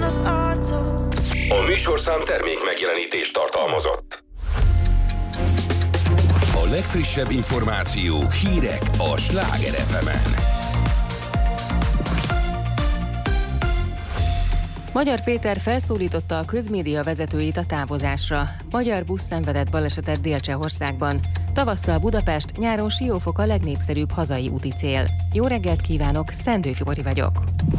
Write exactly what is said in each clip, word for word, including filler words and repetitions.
az arcod. A műsorszám termék megjelenítést tartalmazott. A legfrissebb információk, hírek a Sláger ef emen. Magyar Péter felszólította a közmédia vezetőit a távozásra. Magyar busz szenvedett balesetet Dél-Csehországban. Tavasszal Budapest, nyáron Siófok a legnépszerűbb hazai úti cél. Jó reggelt kívánok, Szendő Fibori vagyok.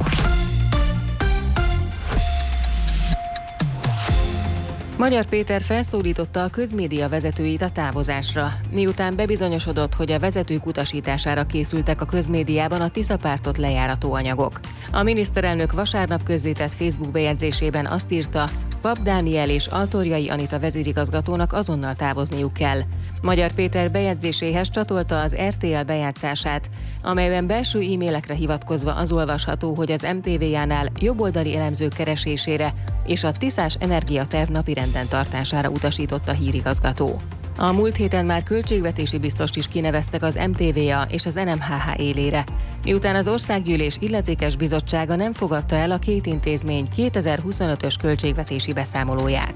Magyar Péter felszólította a közmédia vezetőit a távozásra. Miután bebizonyosodott, hogy a vezetők utasítására készültek a közmédiában a Tisza pártot lejárató anyagok. A miniszterelnök vasárnap közzétett Facebook bejegyzésében azt írta, Pap Dániel és Altorjai Anita vezérigazgatónak azonnal távozniuk kell. Magyar Péter bejegyzéséhez csatolta az er té el bejátszását, amelyben belső e-mailekre hivatkozva az olvasható, hogy az em té vé-jánál jobboldali elemzők keresésére és a tiszás energiaterv napirenden tartására utasított a hírigazgató. A múlt héten már költségvetési biztost is kineveztek az em té vé-a és az en em há há élére, miután az Országgyűlés illetékes bizottsága nem fogadta el a két intézmény kétezer-huszonötös költségvetési beszámolóját.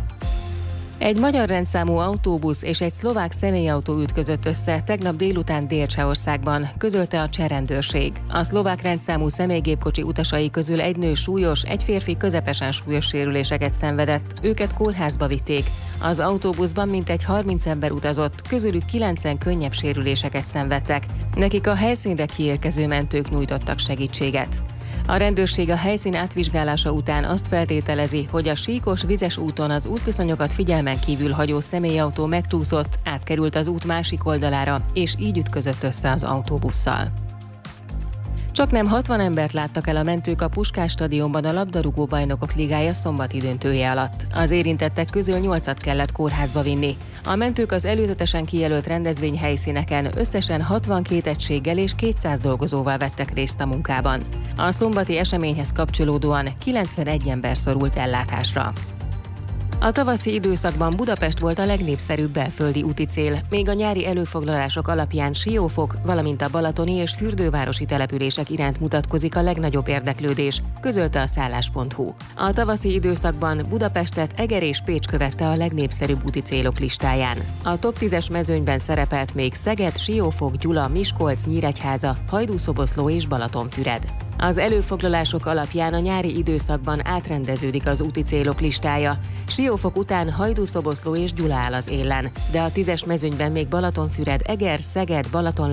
Egy magyar rendszámú autóbusz és egy szlovák személyautó ütközött össze tegnap délután Dél-Csehországban, közölte a cseh rendőrség. A szlovák rendszámú személygépkocsi utasai közül egy nő súlyos, egy férfi közepesen súlyos sérüléseket szenvedett, őket kórházba vitték. Az autóbuszban mintegy harminc ember utazott, közülük kilencen könnyebb sérüléseket szenvedtek. Nekik a helyszínre kiérkező mentők nyújtottak segítséget. A rendőrség a helyszín átvizsgálása után azt feltételezi, hogy a síkos vizes úton az útviszonyokat figyelmen kívül hagyó személyautó megcsúszott, átkerült az út másik oldalára, és így ütközött össze az autóbusszal. Csaknem hatvan embert láttak el a mentők a Puskás stadionban a labdarúgó bajnokok ligája szombati döntője alatt. Az érintettek közül nyolcat kellett kórházba vinni. A mentők az előzetesen kijelölt rendezvényhelyszíneken összesen hatvankét egységgel és kétszáz dolgozóval vettek részt a munkában. A szombati eseményhez kapcsolódóan kilencvenegy ember szorult ellátásra. A tavaszi időszakban Budapest volt a legnépszerűbb belföldi úti cél, még a nyári előfoglalások alapján Siófok, valamint a balatoni és fürdővárosi települések iránt mutatkozik a legnagyobb érdeklődés, közölte a szállás pont hu. A tavaszi időszakban Budapestet Eger és Pécs követte a legnépszerűbb úti célok listáján. A top tízes mezőnyben szerepelt még Szeged, Siófok, Gyula, Miskolc, Nyíregyháza, Hajdúszoboszló és Balatonfüred. Az előfoglalások alapján a nyári időszakban átrendeződik az úti célok listája. Siófok után Hajdúszoboszló és Gyula áll az élen, de a tízes mezőnyben még Balatonfüred, Eger, Szeged, Balaton